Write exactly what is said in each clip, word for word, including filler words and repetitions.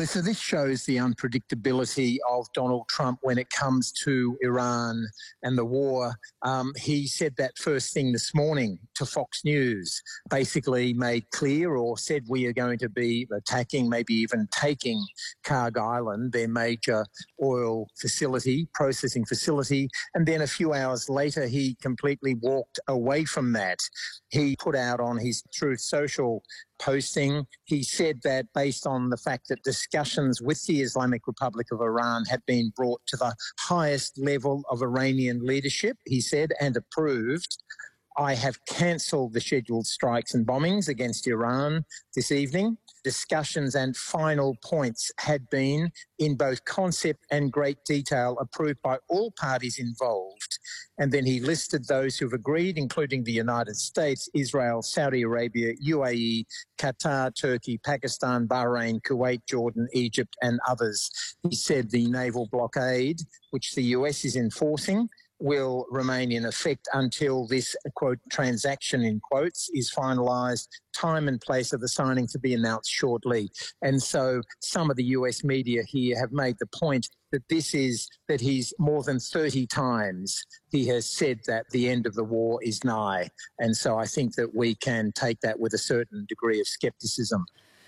Melissa, this shows the unpredictability of Donald Trump when it comes to Iran and the war. Um, he said that first thing this morning to Fox News, basically made clear or said we are going to be attacking, maybe even taking Karg Island, their major oil facility, processing facility. And then a few hours later, he completely walked away from that. He put out on his Truth Social posting, he said that based on the fact that discussions with the Islamic Republic of Iran had been brought to the highest level of Iranian leadership, he said, and approved, I have cancelled the scheduled strikes and bombings against Iran this evening. Discussions and final points had been, in both concept and great detail, approved by all parties involved. And then he listed those who've agreed, including the United States, Israel, Saudi Arabia, U A E, Qatar, Turkey, Pakistan, Bahrain, Kuwait, Jordan, Egypt, and others. He said the naval blockade, which the U S is enforcing, will remain in effect until this, quote, transaction, in quotes, is finalised, time and place of the signing to be announced shortly. And so some of the U S media here have made the point that this is, that he's more than thirty times he has said that the end of the war is nigh. And so I think that we can take that with a certain degree of scepticism.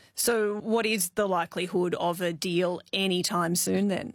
So what is the likelihood of a deal anytime soon then?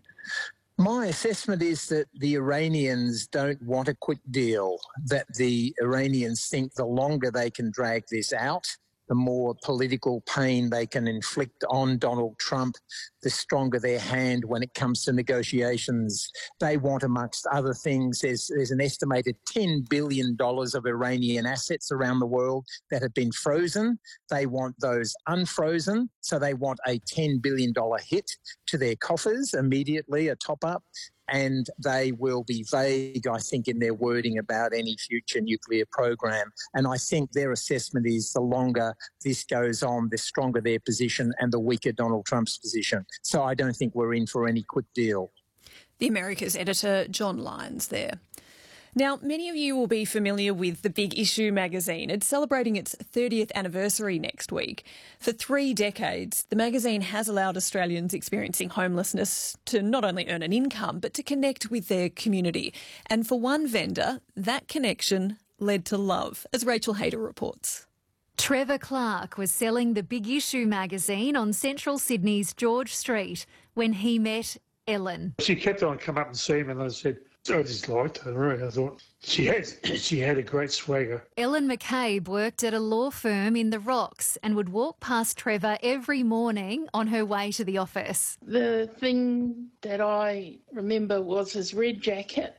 My assessment is that the Iranians don't want a quick deal, that the Iranians think the longer they can drag this out, the more political pain they can inflict on Donald Trump, the stronger their hand when it comes to negotiations. They want, amongst other things, there's, there's an estimated ten billion dollars of Iranian assets around the world that have been frozen. They want those unfrozen, so they want a ten billion dollars hit to their coffers immediately, a top-up. And they will be vague, I think, in their wording about any future nuclear program. And I think their assessment is the longer this goes on, the stronger their position and the weaker Donald Trump's position. So I don't think we're in for any quick deal. The America's editor, John Lyons there. Now, many of you will be familiar with The Big Issue magazine. It's celebrating its thirtieth anniversary next week. For three decades, the magazine has allowed Australians experiencing homelessness to not only earn an income, but to connect with their community. And for one vendor, that connection led to love, as Rachel Hayter reports. Trevor Clark was selling The Big Issue magazine on central Sydney's George Street when he met Ellen. She kept on coming up and seeing him, and I said, I just liked her, really. I thought she had, she had a great swagger. Ellen McCabe worked at a law firm in the Rocks and would walk past Trevor every morning on her way to the office. The thing that I remember was his red jacket,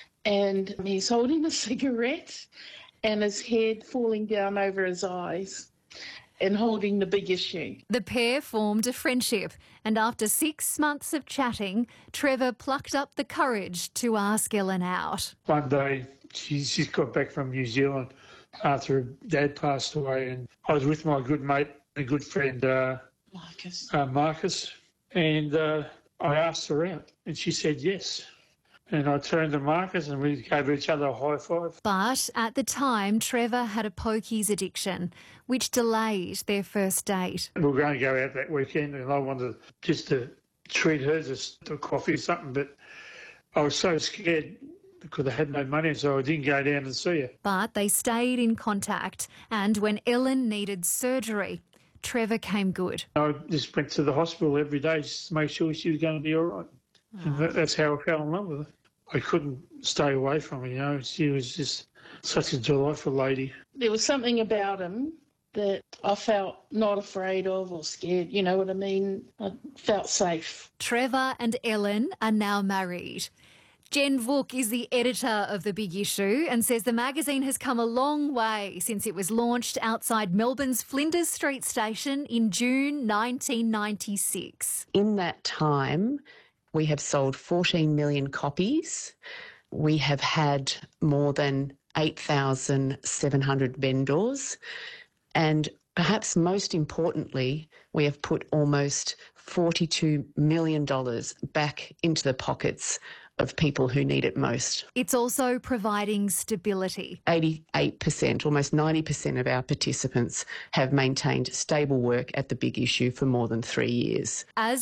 and he's holding a cigarette and his head falling down over his eyes and holding the Big Issue. The pair formed a friendship, and after six months of chatting, Trevor plucked up the courage to ask Ellen out. One day, she, she's got back from New Zealand after her dad passed away, and I was with my good mate, a good friend, uh, Marcus. Uh, Marcus, and uh, I asked her out, and she said yes. And I turned to Marcus and we gave each other a high five. But at the time, Trevor had a pokies addiction, which delayed their first date. We were going to go out that weekend and I wanted just to treat her, just to coffee or something, but I was so scared because I had no money, so I didn't go down and see her. But they stayed in contact, and when Ellen needed surgery, Trevor came good. I just went to the hospital every day just to make sure she was going to be all right. Oh. And that, that's how I fell in love with her. I couldn't stay away from her, you know. She was just such a delightful lady. There was something about him that I felt not afraid of or scared, you know what I mean? I felt safe. Trevor and Ellen are now married. Jen Vuk is the editor of The Big Issue and says the magazine has come a long way since it was launched outside Melbourne's Flinders Street station in June nineteen ninety-six. In that time, we have sold fourteen million copies. We have had more than eight thousand seven hundred vendors. And perhaps most importantly, we have put almost forty-two million dollars back into the pockets of people who need it most. It's also providing stability. eighty-eight percent, almost ninety percent of our participants have maintained stable work at The Big Issue for more than three years. As